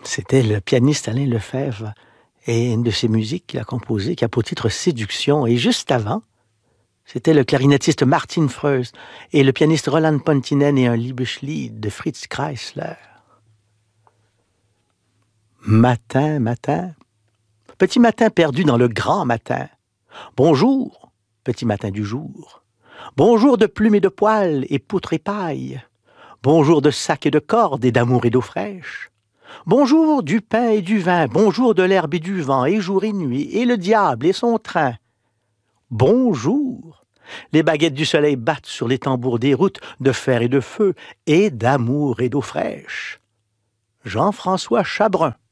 C'était le pianiste Alain Lefebvre et une de ses musiques qu'il a composées qui a pour titre Séduction. Et juste avant, c'était le clarinettiste Martin Freus et le pianiste Roland Pontinen et un Liebeslied de Fritz Kreisler. Matin, matin, petit matin perdu dans le grand matin. Bonjour, petit matin du jour. Bonjour de plumes et de poils et poutres et paille. Bonjour de sacs et de cordes et d'amour et d'eau fraîche. Bonjour du pain et du vin, bonjour de l'herbe et du vent, et jour et nuit, et le diable et son train. Bonjour. Les baguettes du soleil battent sur les tambours des routes de fer et de feu, et d'amour et d'eau fraîche. Jean-François Chabrun.